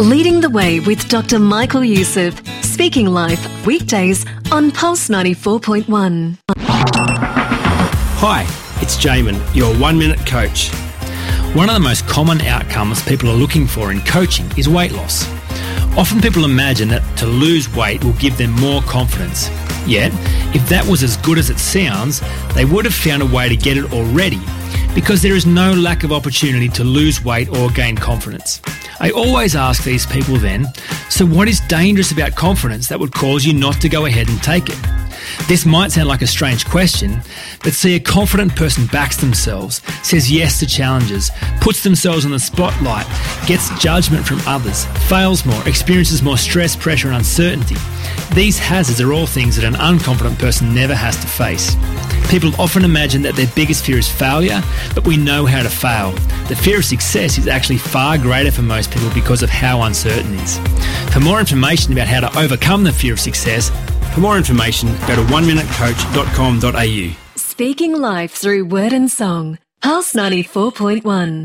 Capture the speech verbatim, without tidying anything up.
Leading the Way with Doctor Michael Youssef. Speaking Life, weekdays on Pulse ninety-four point one. Hi, it's Jamin, your one-minute coach. One of the most common outcomes people are looking for in coaching is weight loss. Often people imagine that to lose weight will give them more confidence. Yet, if that was as good as it sounds, they would have found a way to get it already, because there is no lack of opportunity to lose weight or gain confidence. I always ask these people then, so what is dangerous about confidence that would cause you not to go ahead and take it? This might sound like a strange question, but see, a confident person backs themselves, says yes to challenges, puts themselves on the spotlight, gets judgment from others, fails more, experiences more stress, pressure and uncertainty. These hazards are all things that an unconfident person never has to face. People often imagine that their biggest fear is failure, but we know how to fail. The fear of success is actually far greater for most people because of how uncertain it is. For more information about how to overcome the fear of success, for more information, go to one minute coach dot com dot a u. Speaking Life through word and song. Pulse ninety-four point one.